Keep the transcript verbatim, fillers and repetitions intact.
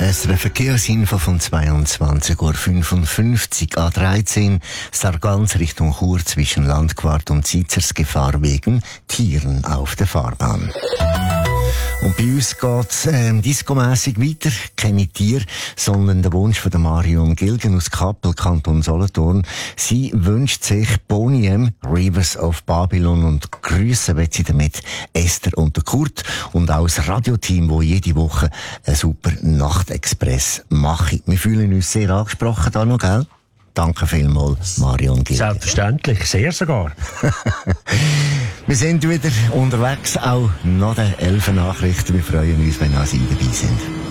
Es ist eine Verkehrsinfo von zweiundzwanzig Uhr fünfundfünfzig A dreizehn, Sargans Richtung Chur zwischen Landquart und Zizersgefahr wegen Tieren auf der Fahrbahn. Und bei uns geht's ähm, diskomässig weiter. Keine Tiere, sondern der Wunsch von der Marion Gilgen aus Kappel, Kanton Solothurn. Sie wünscht sich Boniem, Rivers of Babylon, und grüßen wird sie damit Esther und der Kurt und auch das Radioteam, das jede Woche einen super Nachtexpress macht. Wir fühlen uns sehr angesprochen da noch, gell? Danke vielmals, Marion Gilgen. Selbstverständlich, sehr sogar. Wir sind wieder unterwegs, auch nach den elf Nachrichten. Wir freuen uns, wenn auch Sie dabei sind.